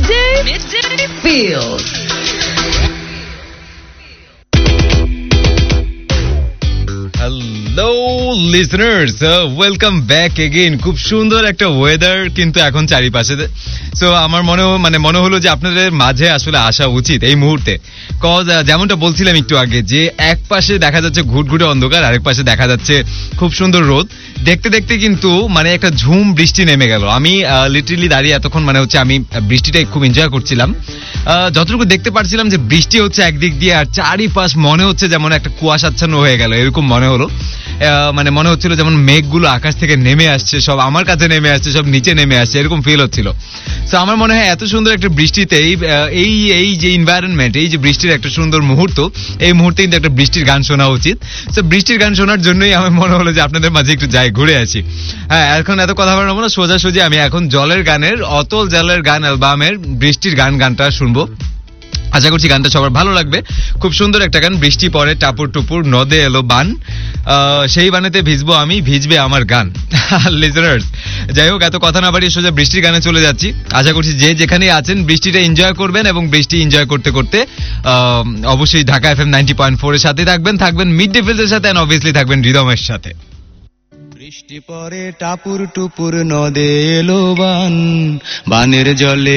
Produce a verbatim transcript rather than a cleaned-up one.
Midday, midday feels. Hello listeners, welcome back again. খুব সুন্দর একটা ওয়েদার কিন্তু এখন চারিপাশে। সো আমার মনে মানে মনে হলো যে আপনাদের মাঝে আসলে আসা উচিত এই মুহূর্তে। কজ যেমনটা বলছিলাম একটু আগে, যে এক পাশে দেখা যাচ্ছে ঘুটঘুটে অন্ধকার, আরেক পাশে দেখা যাচ্ছে খুব সুন্দর রোদ। দেখতে দেখতে কিন্তু মানে একটা ঝুম বৃষ্টি নেমে গেল। আমি লিটারালি দাঁড়িয়ে এতক্ষণ মানে হচ্ছে আমি বৃষ্টিটাই খুব এনজয় করছিলাম। যতটুকু দেখতে পারছিলাম যে বৃষ্টি হচ্ছে একদিক দিয়ে, আর চারিপাশ মনে হচ্ছে যেমন একটা কুয়াশাচ্ছন্ন হয়ে গেল, এরকম মনে হলো। মানে মনে হচ্ছিল যেমন মেঘগুলো আকাশ থেকে নেমে আসছে, সব আমার কাছে নেমে আসছে, সব নিচে নেমে আসছে, এরকম ফিল হচ্ছিল। তো আমার মনে হয় এত সুন্দর একটা বৃষ্টিতে এই এই যে এনভায়রনমেন্ট, এই যে বৃষ্টির একটা সুন্দর মুহূর্ত, এই মুহূর্তে কিন্তু একটা বৃষ্টির গান শোনা উচিত। তো বৃষ্টির গান শোনার জন্যই আমার মনে হলো যে আপনাদের মাঝে একটু যাই, ঘুরে আসি। হ্যাঁ, এখন এত কথা বলবো না, সোজাসুজি আমি এখন জলের গানের, অতল জলের গান অ্যালবামের বৃষ্টির গান গানটা শুনবো। আশা করছি গানটা সবার ভালো লাগবে। খুব সুন্দর একটা গান। বৃষ্টি পড়ে টাপুর টুপুর, নদে এলো বান, সেই বানেতে ভিজবো আমি, ভিজবে আমার গান। লিসনার্স, যাই হোক, এত কথা না বাড়িয়ে সোজা বৃষ্টির গানে চলে যাচ্ছি। আশা করছি যে যেখানে আছেন বৃষ্টিটা এনজয় করবেন, এবং বৃষ্টি এনজয় করতে করতে অবশ্যই Dhaka F M ninety point four এর সাথে থাকবেন, থাকবেন মিড ডে ফিল্ডের সাথে, এন্ড অবভিয়াসলি থাকবেন রিদমের সাথে। বৃষ্টি পরে টাপুর টুপুর, নদে এলো বান, বানের জলে